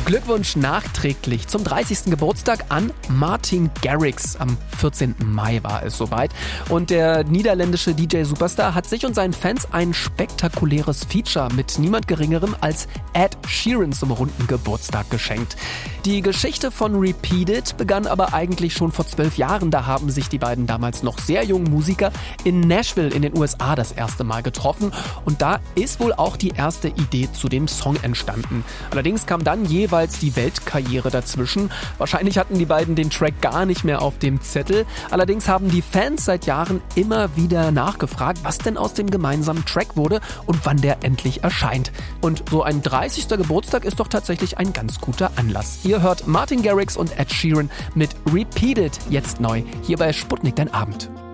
Glückwunsch nachträglich zum 30. Geburtstag an Martin Garrix. Am 14. Mai war es soweit. Und der niederländische DJ-Superstar hat sich und seinen Fans ein spektakuläres Feature mit niemand Geringerem als Ed Sheeran zum runden Geburtstag geschenkt. Die Geschichte von Repeat It begann aber eigentlich schon vor 12 Jahren. Da haben sich die beiden damals noch sehr jungen Musiker in Nashville in den USA das erste Mal getroffen. Und da ist wohl auch die erste Idee zu dem Song entstanden. Allerdings kam dann jeweils die Weltkarriere dazwischen. Wahrscheinlich hatten die beiden den Track gar nicht mehr auf dem Zettel. Allerdings haben die Fans seit Jahren immer wieder nachgefragt, was denn aus dem gemeinsamen Track wurde und wann der endlich erscheint. Und so ein 30. Geburtstag ist doch tatsächlich ein ganz guter Anlass. Ihr hört Martin Garrix und Ed Sheeran mit Repeat It, jetzt neu, hier bei Sputnik, dein Abend.